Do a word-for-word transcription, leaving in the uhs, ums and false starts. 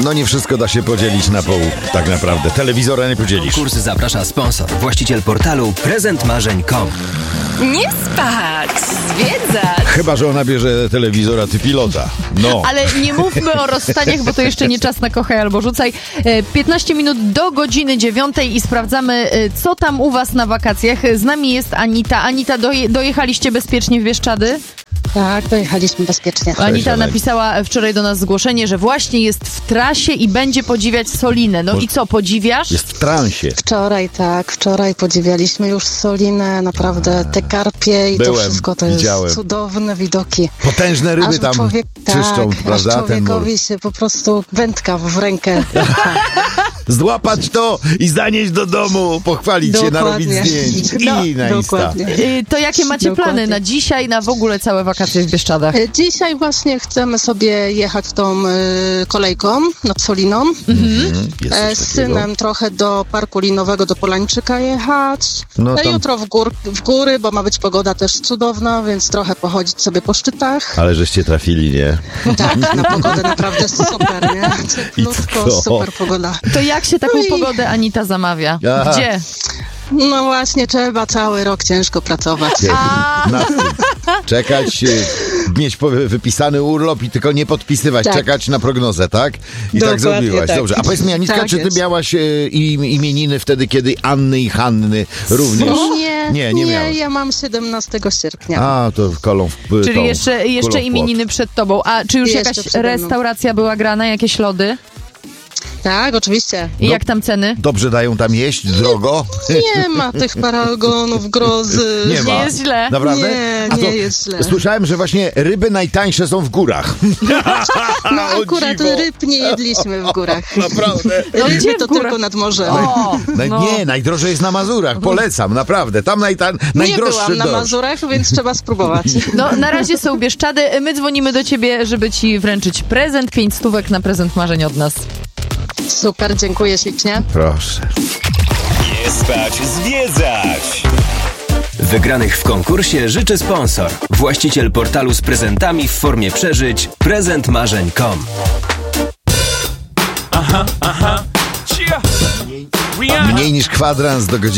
No nie wszystko da się podzielić na pół, tak naprawdę. Telewizora nie podzielisz. Kurs zaprasza sponsor, właściciel portalu prezent marzeń kropka com. Nie spać, zwiedzać. Chyba że ona bierze telewizora, ty pilota. No. Ale nie mówmy o rozstaniach, bo to jeszcze nie czas na kochaj albo rzucaj. piętnaście minut do godziny dziewiątej i sprawdzamy, co tam u was na wakacjach. Z nami jest Anita. Anita, doje- dojechaliście bezpiecznie w Bieszczady? Tak, dojechaliśmy bezpiecznie. Anita napisała wczoraj do nas zgłoszenie, że właśnie jest w trasie i będzie podziwiać Solinę. No i co, podziwiasz? Jest w transie. Wczoraj, tak, wczoraj podziwialiśmy już Solinę, naprawdę te karpie i Byłem, to wszystko to widziałem. jest cudowne widoki. Potężne ryby Aż tam człowiek, czyszczą, tak, prawda? aż człowiekowi się po prostu wędka w rękę. Złapać to i zanieść do domu, pochwalić się, narobić zdjęć No, i na Insta. dokładnie. Y, To jakie macie Dokładnie. plany na dzisiaj, na w ogóle całe wakacje w Bieszczadach? E, Dzisiaj właśnie chcemy sobie jechać tą y, kolejką nad Soliną. Mhm. Jest E, coś z takiego. synem trochę do Parku Linowego, do Polańczyka jechać. No No tam- jutro w, gór, w góry, bo ma być pogoda też cudowna, więc trochę pochodzić sobie po szczytach. Ale żeście trafili, nie? Tak, na pogodę naprawdę super, nie? I co? Cieplutko, super pogoda. To jak się taką No i- pogodę Anita zamawia? Aha. Gdzie? No właśnie, trzeba cały rok ciężko pracować. Na tym. Czekać, e, mieć po- wypisany urlop i tylko nie podpisywać, Tak. czekać na prognozę, tak? I tak Dokładnie zrobiłaś. tak. Dobrze. A powiedz mi, Anitka, Tak czy ty jest. miałaś e, im, imieniny wtedy, kiedy Anny i Hanny również? Nie, nie, nie nie miałaś. ja mam siedemnastego sierpnia. A, to kolą w p- Czyli tą, jeszcze, kulą jeszcze w płot. imieniny przed tobą. A czy już Jeszcze jakaś przede mną. restauracja była grana, jakieś lody? Tak, oczywiście. I No. jak tam ceny? Dobrze dają tam jeść? Drogo? Nie ma tych paragonów, grozy. Nie ma. Nie jest źle. Naprawdę? Nie, A to nie jest źle. Słyszałem, że właśnie ryby najtańsze są w górach. No O akurat dziwo. ryb nie jedliśmy w górach. Naprawdę. No Ryby gdzie w to górach? tylko nad morzem. O, Naj, no. Nie, najdrożej jest na Mazurach. Polecam, naprawdę. Tam najta, Nie najdroższy byłam na dorsz. Mazurach, więc trzeba spróbować. No, na razie są Bieszczady. My dzwonimy do ciebie, żeby ci wręczyć prezent. Pięć stówek na prezent marzeń od nas. Super, dziękuję ślicznie. Proszę. Nie spać, zwiedzać. Wygranych w konkursie życzy sponsor, właściciel portalu z prezentami w formie przeżyć prezent marzeń kropka com. Aha, aha. Chia. Rihanna. Mniej niż kwadrans do godziny.